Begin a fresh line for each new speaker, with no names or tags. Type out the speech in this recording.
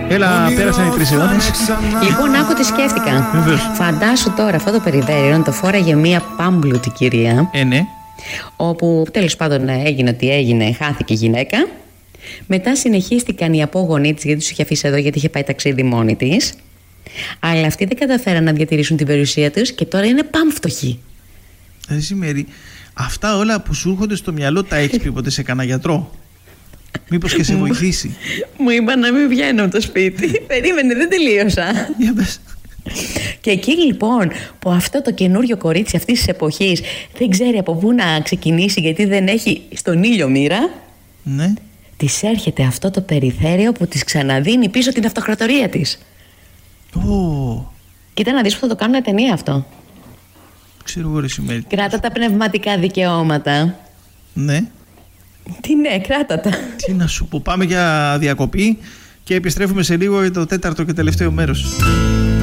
Έλα, πέρασαν οι 3 αιώνες.
Λοιπόν, άκου τι σκέφτηκα. Φαντάσου τώρα αυτό το περιβέριο να το φόραγε μία πάμπλουτη κυρία.
Ναι.
Όπου τέλος πάντων έγινε ότι έγινε, χάθηκε η γυναίκα. Μετά συνεχίστηκαν οι απόγονοί της, γιατί τους είχε αφήσει εδώ, γιατί είχε πάει ταξίδι μόνη της. Αλλά αυτοί δεν καταφέραν να διατηρήσουν την περιουσία τους και τώρα είναι πάμφτωχοι.
Μέρη, αυτά όλα που σου έρχονται στο μυαλό τα έχεις πει ποτέ σε κανένα γιατρό? Μήπως και σε βοηθήσει?
Μου είπαν να μην βγαίνω από το σπίτι. Περίμενε, δεν τελείωσα.
Για πες.
Και εκεί λοιπόν που αυτό το καινούριο κορίτσι αυτής της εποχής δεν ξέρει από πού να ξεκινήσει, γιατί δεν έχει στον ήλιο μοίρα,
ναι,
της έρχεται αυτό το περιθώριο που της ξαναδίνει πίσω την αυτοκρατορία της. Κοίτα να δεις που θα το κάνουν ταινία αυτό.
Ξέρω εγώ, ρε Μέρη.
Κράτα τα πνευματικά δικαιώματα.
Ναι.
Τι ναι, κράτα τα.
Τι να σου πω, πάμε για διακοπή και επιστρέφουμε σε λίγο για το 4ο και τελευταίο μέρος.